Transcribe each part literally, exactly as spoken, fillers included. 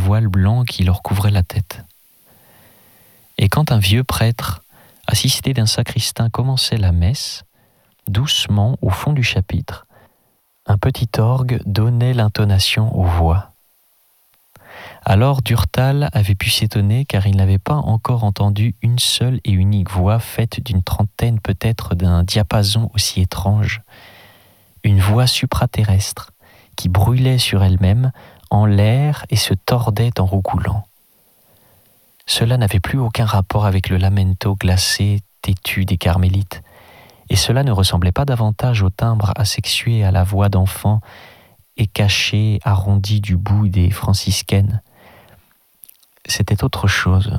voile blanc qui leur couvrait la tête. Et quand un vieux prêtre, assisté d'un sacristain, commençait la messe, doucement, au fond du chapitre, un petit orgue donnait l'intonation aux voix. Alors Durtal avait pu s'étonner car il n'avait pas encore entendu une seule et unique voix faite d'une trentaine peut-être d'un diapason aussi étrange, une voix supraterrestre qui brûlait sur elle-même en l'air et se tordait en roucoulant. Cela n'avait plus aucun rapport avec le lamento glacé, têtu des carmélites, et cela ne ressemblait pas davantage au timbre asexué à la voix d'enfant et caché, arrondi du bout des franciscaines. C'était autre chose.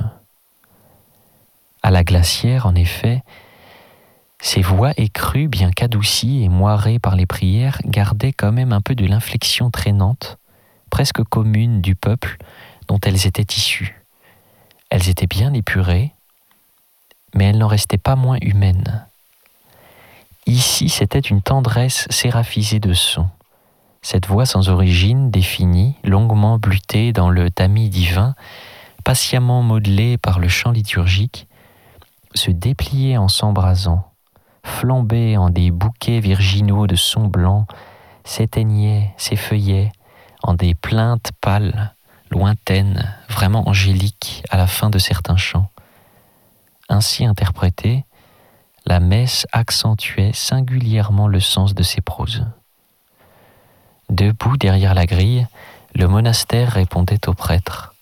À la glacière, en effet, ces voix écrues, bien qu'adoucies et moirées par les prières, gardaient quand même un peu de l'inflexion traînante, presque commune du peuple dont elles étaient issues. Elles étaient bien épurées, mais elles n'en restaient pas moins humaines. Ici, c'était une tendresse séraphisée de son. Cette voix sans origine, définie, longuement blutée dans le tamis divin, patiemment modelée par le chant liturgique, se dépliait en s'embrasant, flambait en des bouquets virginaux de sons blancs, s'éteignait, s'effeuillait en des plaintes pâles, lointaines, vraiment angéliques à la fin de certains chants. Ainsi interprétée, la messe accentuait singulièrement le sens de ces proses. Debout derrière la grille, le monastère répondait au prêtre.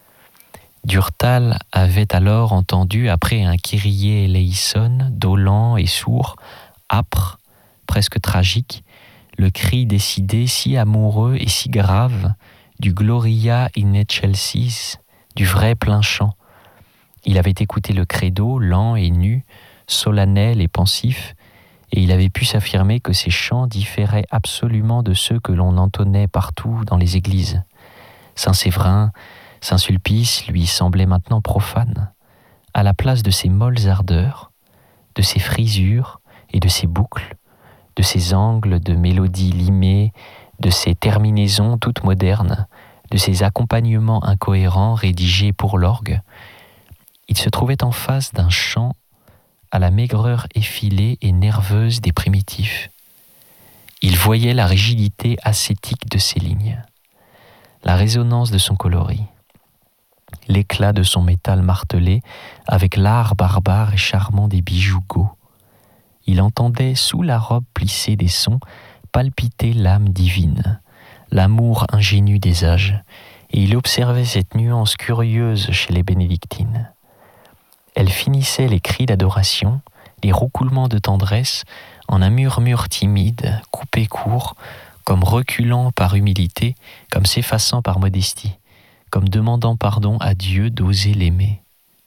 Durtal avait alors entendu, après un Kyrie eleison, dolent et sourd, âpre, presque tragique, le cri décidé, si amoureux et si grave, du Gloria in excelsis, du vrai plein chant. Il avait écouté le credo, lent et nu, solennel et pensif, et il avait pu s'affirmer que ces chants différaient absolument de ceux que l'on entonnait partout dans les églises. Saint-Séverin, Saint-Sulpice lui semblaient maintenant profanes, à la place de ces molles ardeurs, de ces frisures et de ces boucles, de ces angles de mélodies limées, de ces terminaisons toutes modernes, de ces accompagnements incohérents rédigés pour l'orgue. Il se trouvait en face d'un chant à la maigreur effilée et nerveuse des primitifs. Il voyait la rigidité ascétique de ses lignes, la résonance de son coloris, l'éclat de son métal martelé avec l'art barbare et charmant des bijoux gauds. Il entendait sous la robe plissée des sons palpiter l'âme divine, l'amour ingénu des âges, et il observait cette nuance curieuse chez les bénédictines. Elle finissait les cris d'adoration, les roucoulements de tendresse, en un murmure timide, coupé court, comme reculant par humilité, comme s'effaçant par modestie, comme demandant pardon à Dieu d'oser l'aimer.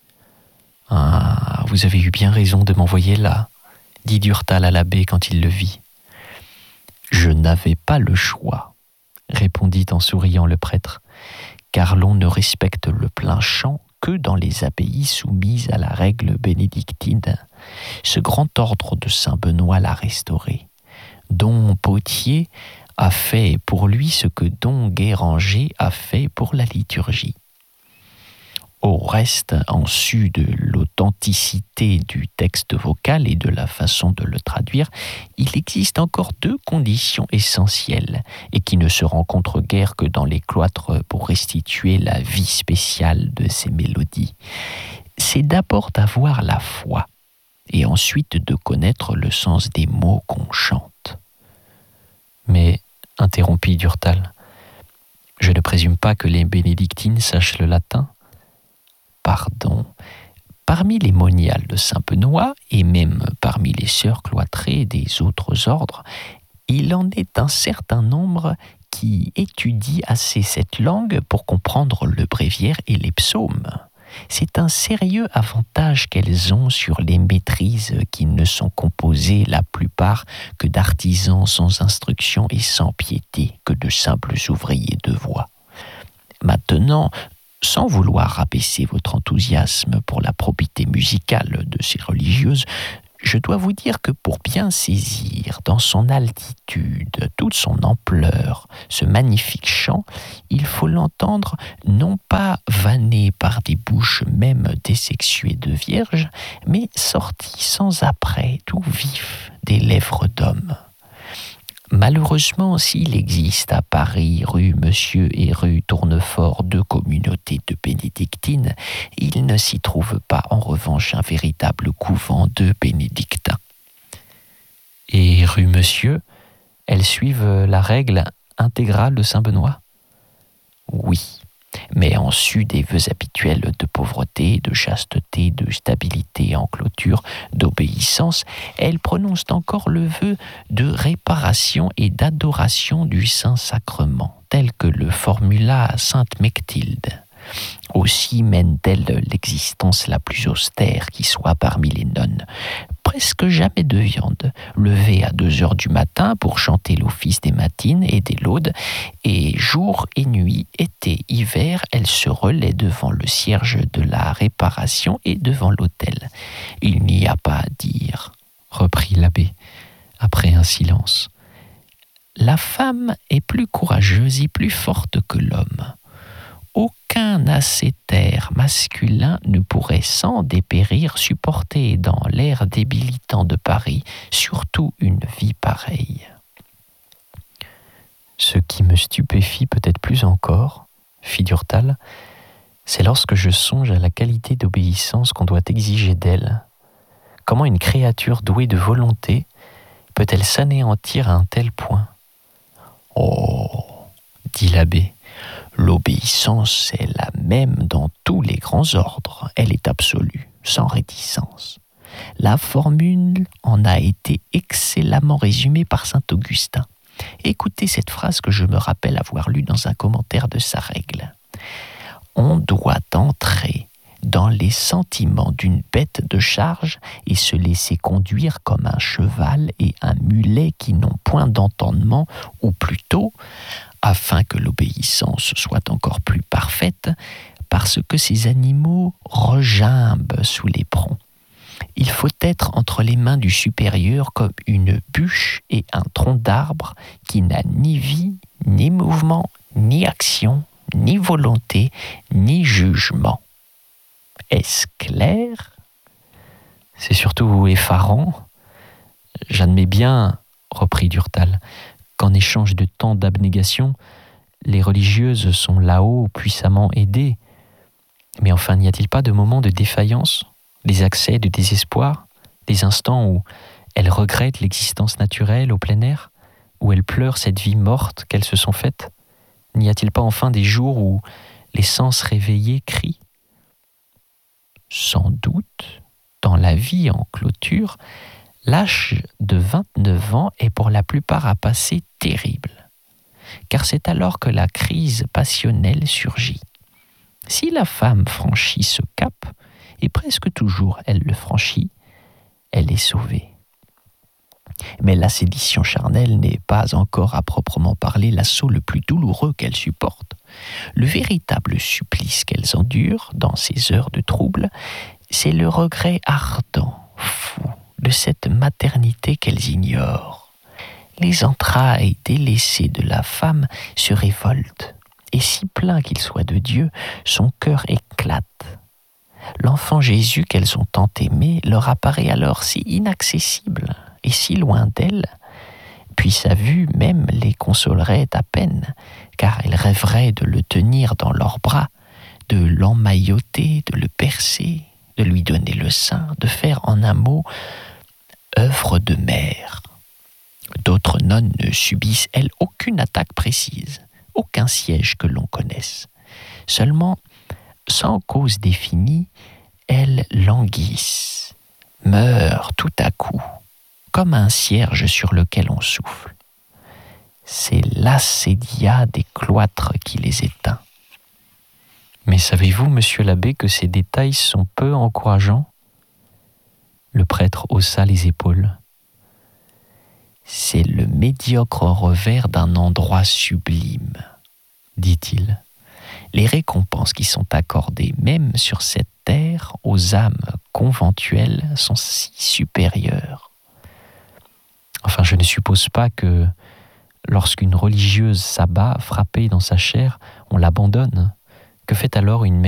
« Ah, vous avez eu bien raison de m'envoyer là », dit Durtal à l'abbé quand il le vit. « Je n'avais pas le choix », répondit en souriant le prêtre, « car l'on ne respecte le plein chant que dans les abbayes soumises à la règle bénédictine. Ce grand ordre de Saint-Benoît l'a restauré. Don Potier a fait pour lui ce que Don Guéranger a fait pour la liturgie. Au reste, en su de l'authenticité du texte vocal et de la façon de le traduire, il existe encore deux conditions essentielles et qui ne se rencontrent guère que dans les cloîtres pour restituer la vie spéciale de ces mélodies. C'est d'abord d'avoir la foi et ensuite de connaître le sens des mots qu'on chante. Mais, interrompit Durtal, je ne présume pas que les bénédictines sachent le latin. Pardon, parmi les moniales de Saint-Benoît et même parmi les sœurs cloîtrées des autres ordres, il en est un certain nombre qui étudient assez cette langue pour comprendre le bréviaire et les psaumes. C'est un sérieux avantage qu'elles ont sur les maîtrises qui ne sont composées la plupart que d'artisans sans instruction et sans piété, que de simples ouvriers de voix. Maintenant, sans vouloir rabaisser votre enthousiasme pour la probité musicale de ces religieuses, Je dois vous dire que pour bien saisir dans son altitude toute son ampleur ce magnifique chant, il faut l'entendre non pas vanner par des bouches même désexuées de vierges, mais sorti sans apprêt, tout vif des lèvres d'hommes. Malheureusement, s'il existe à Paris, rue Monsieur et rue Tournefort, deux communautés de bénédictines, il ne s'y trouve pas en revanche un véritable couvent de bénédictins. Et rue Monsieur, elles suivent la règle intégrale de Saint-Benoît ? Oui, mais en sus des vœux habituels de pauvreté, de chasteté, de stabilité en clôture, d'obéissance, elles prononcent encore le vœu de réparation et d'adoration du Saint-Sacrement, tel que le formula sainte Mechtilde. Aussi mènent-elles l'existence la plus austère qui soit parmi les nonnes. Presque jamais de viande, levée à deux heures du matin pour chanter l'office des matines et des laudes, et jour et nuit, été, hiver, elles se relaient devant le cierge de la réparation et devant l'autel. Il n'y a pas à dire, reprit l'abbé, après un silence. La femme est plus courageuse et plus forte que l'homme. Aucun ascétère masculin ne pourrait sans dépérir supporter dans l'air débilitant de Paris, surtout une vie pareille. Ce qui me stupéfie peut-être plus encore, fit Durtal, c'est lorsque je songe à la qualité d'obéissance qu'on doit exiger d'elle. Comment une créature douée de volonté peut-elle s'anéantir à un tel point ? Oh, dit l'abbé, l'obéissance est la même dans tous les grands ordres. Elle est absolue, sans réticence. La formule en a été excellemment résumée par saint Augustin. Écoutez cette phrase que je me rappelle avoir lue dans un commentaire de sa règle. On doit entrer dans les sentiments d'une bête de charge et se laisser conduire comme un cheval et un mulet qui n'ont point d'entendement, ou plutôt, afin que l'obéissance soit encore plus parfaite, parce que ces animaux regimbent sous l'éperon. Il faut être entre les mains du supérieur comme une bûche et un tronc d'arbre qui n'a ni vie, ni mouvement, ni action, ni volonté, ni jugement. Est-ce clair ? C'est surtout effarant. J'admets bien, reprit Durtal, qu'en échange de tant d'abnégation, les religieuses sont là-haut puissamment aidées. Mais enfin, n'y a-t-il pas de moments de défaillance, des accès de désespoir, des instants où elles regrettent l'existence naturelle au plein air, où elles pleurent cette vie morte qu'elles se sont faite ? N'y a-t-il pas enfin des jours où les sens réveillés crient ? Sans doute, dans la vie en clôture, l'âge de vingt-neuf ans est pour la plupart à passer terrible, car c'est alors que la crise passionnelle surgit. Si la femme franchit ce cap, et presque toujours elle le franchit, elle est sauvée. Mais la sédition charnelle n'est pas encore à proprement parler l'assaut le plus douloureux qu'elle supporte. Le véritable supplice qu'elles endurent dans ces heures de trouble, c'est le regret ardent, fou, de cette maternité qu'elles ignorent. Les entrailles délaissées de la femme se révoltent, et si plein qu'il soit de Dieu, son cœur éclate. L'enfant Jésus qu'elles ont tant aimé leur apparaît alors si inaccessible et si loin d'elles, puis sa vue même les consolerait à peine, car elles rêveraient de le tenir dans leurs bras, de l'emmailloter, de le percer, de lui donner le sein, de faire en un mot œuvre de mère. D'autres nonnes ne subissent, elles, aucune attaque précise, aucun siège que l'on connaisse. Seulement, sans cause définie, elles languissent, meurent tout à coup, comme un cierge sur lequel on souffle. C'est l'assédia des cloîtres qui les éteint. Mais savez-vous, monsieur l'abbé, que ces détails sont peu encourageants ? Le prêtre haussa les épaules. C'est le médiocre revers d'un endroit sublime, dit-il. Les récompenses qui sont accordées même sur cette mystères aux âmes conventuelles sont si supérieurs. Enfin, je ne suppose pas que lorsqu'une religieuse s'abat, frappée dans sa chair, on l'abandonne. Que fait alors une mère